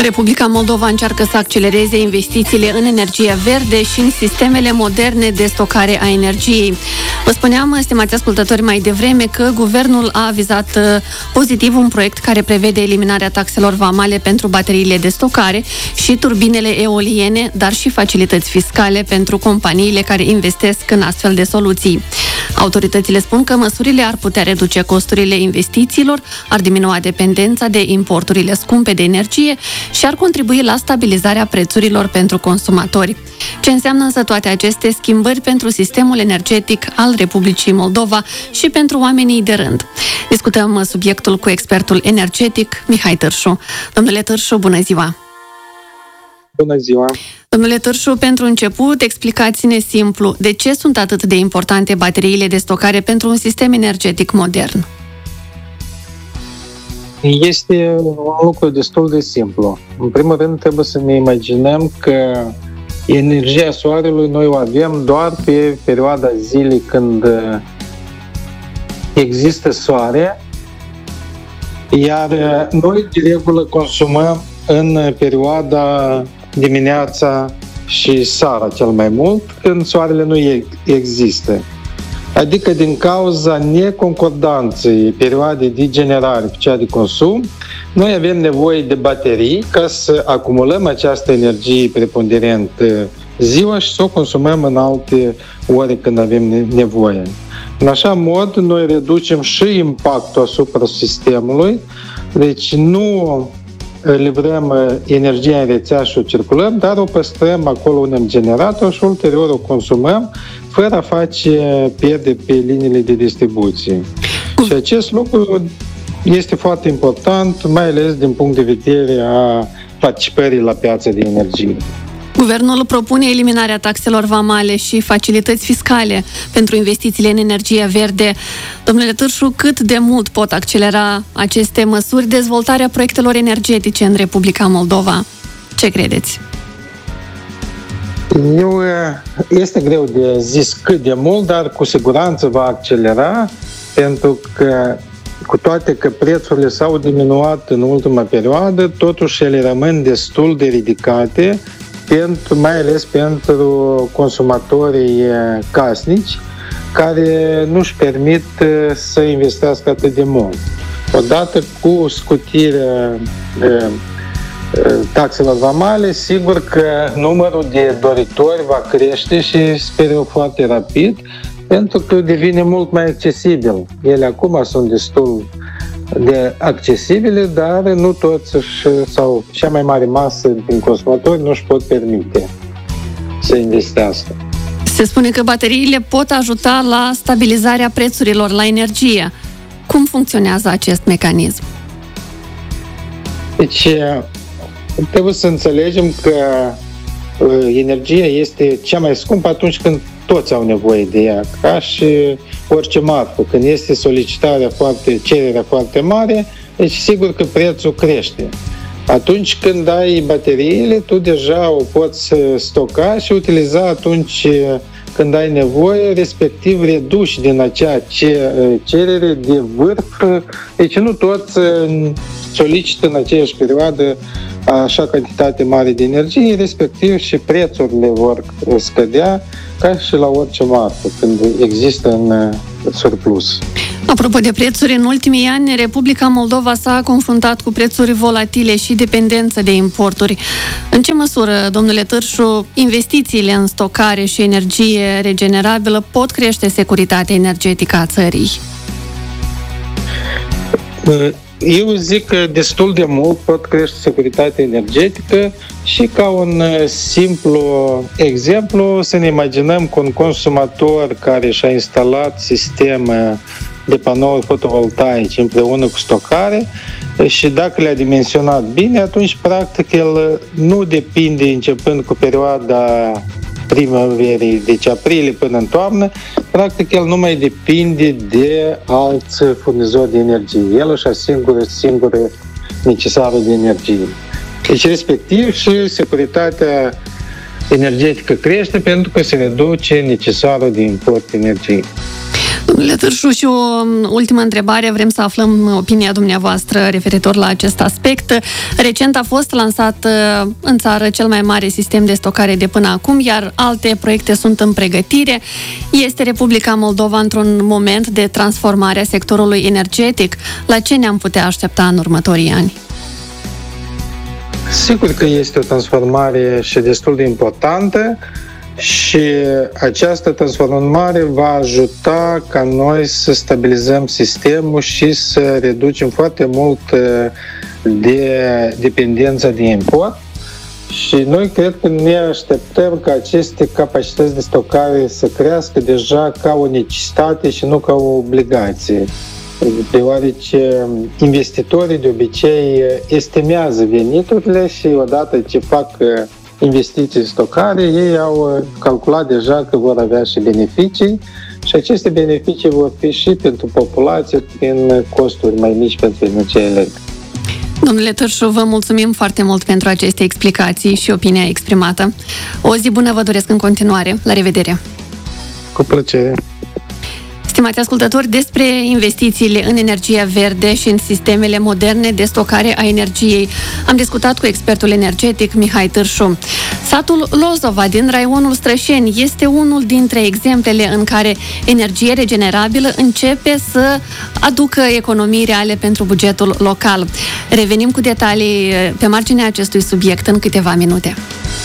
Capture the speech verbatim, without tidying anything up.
Republica Moldova încearcă să accelereze investițiile în energie verde și în sistemele moderne de stocare a energiei. Vă spuneam, stimați ascultători, mai devreme că guvernul a avizat pozitiv un proiect care prevede eliminarea taxelor vamale pentru bateriile de stocare și turbinele eoliene, dar și facilități fiscale pentru companiile care investesc în astfel de soluții. Autoritățile spun că măsurile ar putea reduce costurile investițiilor, ar diminua dependența de importurile scumpe de energie și ar contribui la stabilizarea prețurilor pentru consumatori. Ce înseamnă însă toate aceste schimbări pentru sistemul energetic al Republicii Moldova și pentru oamenii de rând? Discutăm subiectul cu expertul energetic Mihai Târșu. Domnule Târșu, bună ziua! Bună ziua! Domnule Târșu, pentru început, explicați-ne simplu, de ce sunt atât de importante bateriile de stocare pentru un sistem energetic modern? Este un lucru destul de simplu. În primul rând, trebuie să ne imaginăm că energia soarelui noi o avem doar pe perioada zilei când există soare, iar noi, de regulă, consumăm în perioada dimineața și seara cel mai mult, când soarele nu există. Adică din cauza neconcordanței perioadei de generare cu cea de consum, noi avem nevoie de baterii ca să acumulăm această energie preponderent ziua și să o consumăm în alte ore când avem nevoie. În așa mod, noi reducem și impactul asupra sistemului, deci nu livrăm energia în rețea și o circulăm, dar o păstrăm acolo unde am generat-o și ulterior o consumăm fără a face pierde pe liniile de distribuție. Și acest lucru este foarte important, mai ales din punct de vedere a participării la piața de energie. Guvernul propune eliminarea taxelor vamale și facilități fiscale pentru investițiile în energie verde. Domnule Târșu, cât de mult pot accelera aceste măsuri dezvoltarea proiectelor energetice în Republica Moldova? Ce credeți? Eu, este greu de zis cât de mult, dar cu siguranță va accelera, pentru că cu toate că prețurile s-au diminuat în ultima perioadă, totuși ele rămân destul de ridicate, pentru, mai ales pentru consumatorii casnici, care nu-și permit să investească atât de mult. Odată cu scutirea taxelor vamale, sigur că numărul de doritori va crește și sper eu foarte rapid, pentru că devine mult mai accesibil. Ele acum sunt destul de accesibile, dar nu toți sau cea mai mare masă din consumatori nu își pot permite să investească. Se spune că bateriile pot ajuta la stabilizarea prețurilor la energie. Cum funcționează acest mecanism? Deci, trebuie să înțelegem că energia este cea mai scumpă atunci când toți au nevoie de ea, ca și orice marfă. Când este solicitarea foarte, cererea foarte mare, deci sigur că prețul crește. Atunci când ai bateriile, tu deja o poți stoca și utiliza atunci când ai nevoie, respectiv reduci din acea cerere de vârf. Deci nu toți solicită în aceeași perioadă așa cantitate mare de energie, respectiv și prețurile vor scădea ca și la orice marfă, când există în surplus. Apropo de prețuri, în ultimii ani, Republica Moldova s-a confruntat cu prețuri volatile și dependență de importuri. În ce măsură, domnule Târșu, investițiile în stocare și energie regenerabilă pot crește securitatea energetică a țării? Eu zic că destul de mult pot crește securitatea energetică și ca un simplu exemplu să ne imaginăm că un consumator care și-a instalat sisteme de panouri fotovoltaice împreună cu stocare și dacă le-a dimensionat bine, atunci practic el nu depinde începând cu perioada primăverii, deci aprilie până în toamnă, practic el nu mai depinde de alți furnizori de energie. El își asigură singur necesarul de energie. Deci, respectiv, și securitatea energetică crește pentru că se reduce necesarul de import de energie. Domnule Târșu, și o ultimă întrebare. Vrem să aflăm opinia dumneavoastră referitor la acest aspect. Recent a fost lansat în țară cel mai mare sistem de stocare de până acum, iar alte proiecte sunt în pregătire. Este Republica Moldova într-un moment de transformare a sectorului energetic. La ce ne-am putea aștepta în următorii ani? Sigur că este o transformare și destul de importantă și această transformare va ajuta ca noi să stabilizăm sistemul și să reducem foarte mult de dependența de import. Și noi cred că ne așteptăm ca aceste capacități de stocare să crească deja ca o necesitate și nu ca o obligație. Deoarece investitorii de obicei estimează veniturile și odată ce fac investiții în stocare, ei au calculat deja că vor avea și beneficii și aceste beneficii vor fi și pentru populație prin costuri mai mici pentru energie electrică. Domnule Târșu, vă mulțumim foarte mult pentru aceste explicații și opinia exprimată. O zi bună vă doresc în continuare. La revedere! Cu plăcere! Stimați ascultători, despre investițiile în energia verde și în sistemele moderne de stocare a energiei am discutat cu expertul energetic Mihai Târșu. Satul Lozova din raionul Strășeni este unul dintre exemplele în care energie regenerabilă începe să aducă economii reale pentru bugetul local. Revenim cu detalii pe marginea acestui subiect în câteva minute.